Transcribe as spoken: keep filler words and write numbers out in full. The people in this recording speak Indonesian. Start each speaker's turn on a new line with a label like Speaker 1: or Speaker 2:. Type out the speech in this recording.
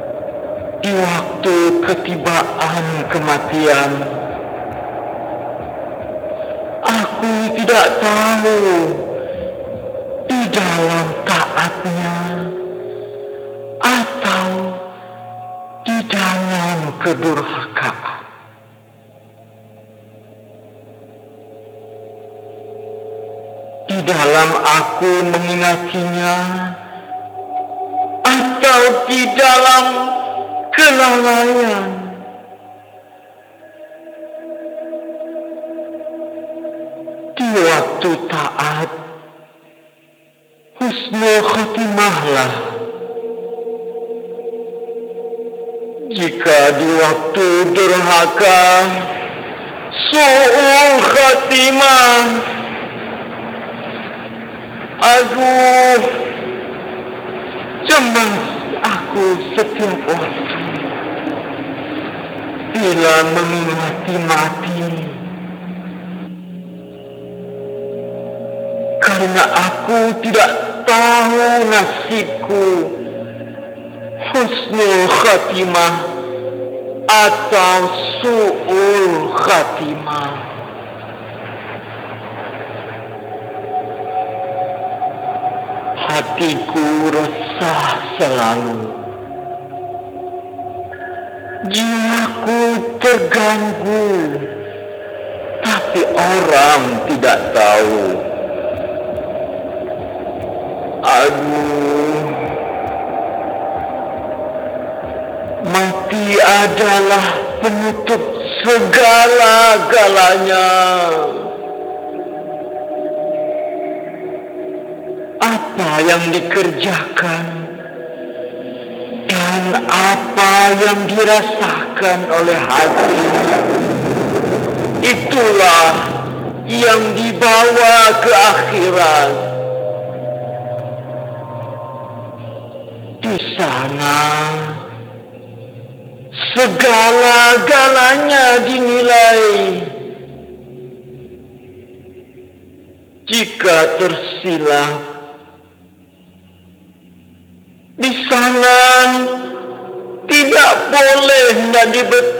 Speaker 1: Di waktu ketibaan kematian, aku tidak tahu di dalam taatnya atau di dalam kedurhakaan. Di dalam aku mengingatinya atau di dalam kelalaian. Di waktu taat, husnul khotimahlah. Jika di waktu durhaka, su'ul khatimah. Aduh, cemas aku setiap waktu bila mengingati mati, karena aku tidak tahu nasibku husnul khatimah atau su'ul khatimah. Hatiku resah selalu, jiwaku terganggu, tapi orang tidak tahu. Aduh, mati adalah penutup segala-galanya. Apa yang dikerjakan dan apa yang dirasakan oleh hati, itulah yang dibawa ke akhirat. Di sana segala-galanya dinilai. Jika tersilap, di sana tidak boleh dan dibetulkan